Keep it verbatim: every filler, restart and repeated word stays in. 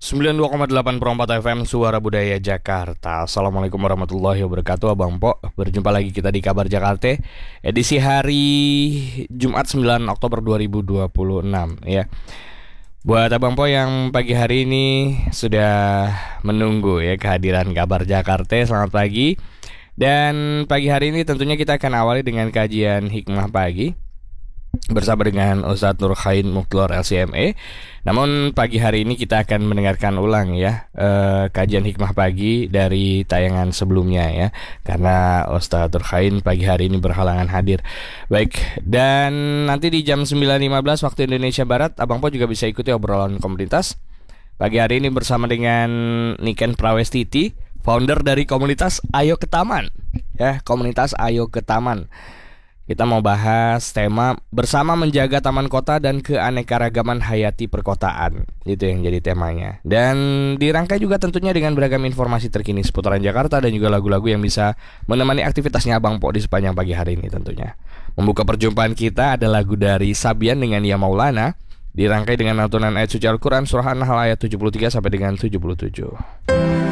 sembilan puluh dua koma delapan Perompak F M Suara Budaya Jakarta. Assalamualaikum warahmatullahi wabarakatuh. Abang Po, berjumpa lagi kita di Kabar Jakarta edisi hari Jumat sembilan Oktober dua ribu dua puluh enam ya. Buat Abang Po yang pagi hari ini sudah menunggu ya kehadiran Kabar Jakarta, selamat pagi. Dan pagi hari ini tentunya kita akan awali dengan kajian hikmah pagi bersama dengan Ustadz Nurkhain Mukhtar L C M E. Namun pagi hari ini kita akan mendengarkan ulang ya eh, kajian hikmah pagi dari tayangan sebelumnya ya, karena Ustadz Nurkhain pagi hari ini berhalangan hadir. Baik, dan nanti di jam sembilan lima belas waktu Indonesia Barat Abang Po juga bisa ikuti obrolan komunitas pagi hari ini bersama dengan Niken Prawestiti, founder dari komunitas Ayo ke Taman ya, komunitas Ayo ke Taman. Kita mau bahas tema bersama menjaga taman kota dan keanekaragaman hayati perkotaan. Itu yang jadi temanya. Dan dirangkai juga tentunya dengan beragam informasi terkini seputaran Jakarta dan juga lagu-lagu yang bisa menemani aktivitasnya Abang Po di sepanjang pagi hari ini tentunya. Membuka perjumpaan kita ada lagu dari Sabian dengan Ya Maulana, dirangkai dengan lantunan ayat suci Al-Quran surah An-Nahl ayat tujuh puluh tiga sampai dengan tujuh puluh tujuh.